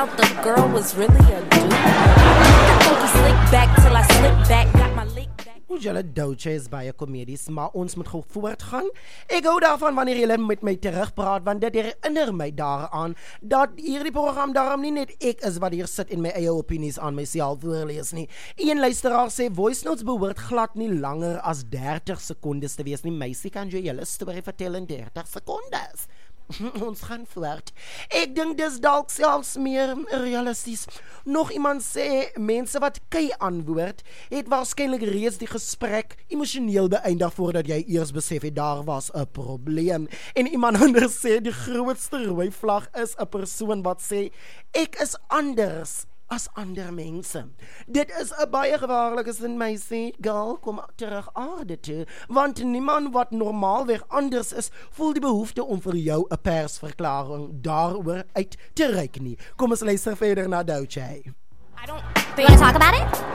The girl was really a dude. I think he slick back till I slip back, got my lick back. Julle Douche is baie komedies, maar ons moet gou voortgaan. Ek hou daarvan wanneer julle met my terugpraat, want dit herinner my daaraan dat hierdie program daarom nie net ek is wat hier sit en my eie opinies aan myself voorlees nie. Een luisteraar sê voice notes behoort glad nie langer as 30 sekondes te wees nie. Meisie, kan jy julle storie vertel in 30 sekondes? Ons gaan voort. Ek dink dis dalk selfs meer realisties. Nog iemand sê, mense wat kei antwoord, het waarskynlik reeds die gesprek emosioneel beëindig voordat jy eers besef het daar was 'n probleem. En iemand anders sê, die grootste rooi vlag is 'n persoon wat sê, ek is anders as ander mense. Dit is 'n baie gevaarlike sin, my sê, girl, kom terug aarde toe, want niemand wat normaalweg anders is, voel die behoefte om vir jou 'n persverklaring daaroor uit te reik nie. Kom ons luister verder na Douche. You wanna talk about it?